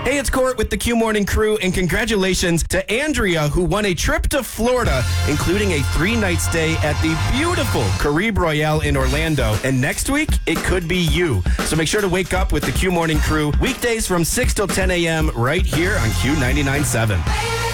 Hey, it's Court with the Q Morning Crew, and congratulations to Andrea, who won a trip to Florida, including a 3-night stay at the beautiful Caribe Royale in Orlando. And next week, it could be you. So make sure to wake up with the Q Morning Crew weekdays from 6 till 10 a.m. right here on Q99.7.